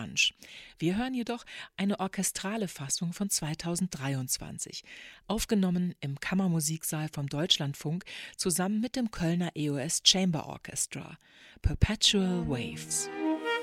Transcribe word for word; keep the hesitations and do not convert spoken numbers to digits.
Wunsch. Wir hören jedoch eine orchestrale Fassung von zweitausenddreiundzwanzig, aufgenommen im Kammermusiksaal vom Deutschlandfunk zusammen mit dem Kölner E O S Chamber Orchestra. Perpetual Waves.